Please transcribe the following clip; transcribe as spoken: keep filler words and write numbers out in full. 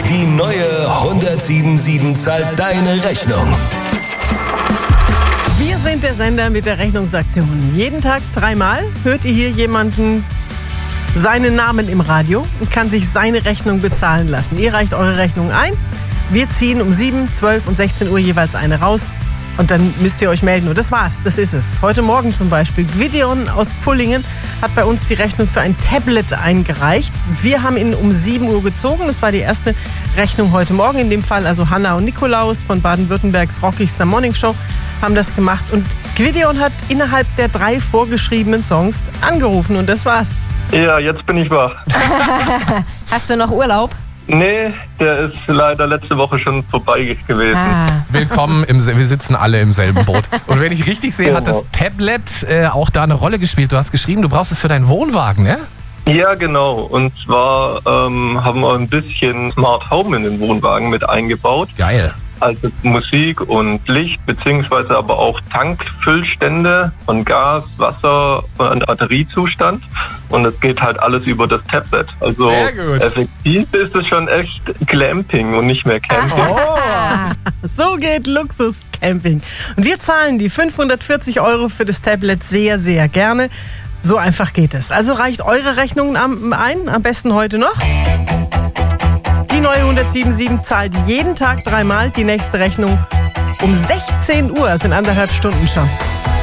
Die neue hundertsieben zahlt deine Rechnung. Wir sind der Sender mit der Rechnungsaktion. Jeden Tag dreimal hört ihr hier jemanden seinen Namen im Radio und kann sich seine Rechnung bezahlen lassen. Ihr reicht eure Rechnung ein. Wir ziehen um sieben, zwölf und sechzehn Uhr jeweils eine raus. Und dann müsst ihr euch melden. Und das war's, das ist es. Heute Morgen zum Beispiel. Gideon aus Pullingen hat bei uns die Rechnung für ein Tablet eingereicht. Wir haben ihn um sieben Uhr gezogen. Das war die erste Rechnung heute Morgen. In dem Fall also Hanna und Nikolaus von Baden-Württembergs rockigster Morning Show haben das gemacht. Und Gideon hat innerhalb der drei vorgeschriebenen Songs angerufen. Und das war's. Ja, jetzt bin ich wach. Hast du noch Urlaub? Nee, der ist leider letzte Woche schon vorbei gewesen. Ah. Willkommen, im, wir sitzen alle im selben Boot. Und wenn ich richtig sehe, hat das Tablet äh, auch da eine Rolle gespielt. Du hast geschrieben, du brauchst es für deinen Wohnwagen, ne? Ja, genau. Und zwar ähm, haben wir ein bisschen Smart Home in den Wohnwagen mit eingebaut. Geil. Also Musik und Licht, beziehungsweise aber auch Tankfüllstände von Gas, Wasser und Batteriezustand. Und das geht halt alles über das Tablet. Also Sehr gut. effektiv ist es schon echt Glamping und nicht mehr Camping. Oh. So geht Luxus-Camping. Und wir zahlen die fünfhundertvierzig Euro für das Tablet sehr, sehr gerne. So einfach geht es. Also reicht eure Rechnungen ein, am besten heute noch. Die neue hundertsieben zahlt jeden Tag dreimal. Die nächste Rechnung um sechzehn Uhr, also in anderthalb Stunden schon.